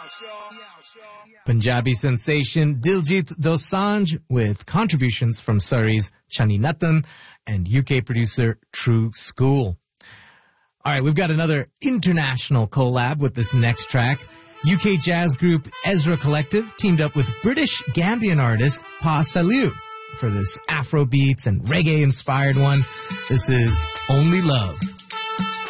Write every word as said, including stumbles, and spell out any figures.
Punjabi sensation Diljit Dosanjh with contributions from Surrey's Chani Nathan and U K producer True School. All right, we've got another international collab with this next track. U K jazz group Ezra Collective teamed up with British Gambian artist Pa Salieu for this Afrobeats and reggae-inspired one. This is Only Love.